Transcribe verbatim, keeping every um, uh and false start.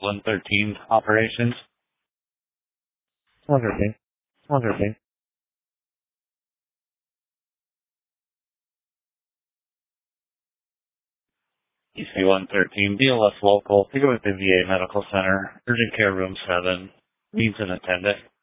one thirteen operations. one thirteen. one thirteen. E C one thirteen, B L S local, figure with the V A Medical Center, urgent care room seven, needs an attendant.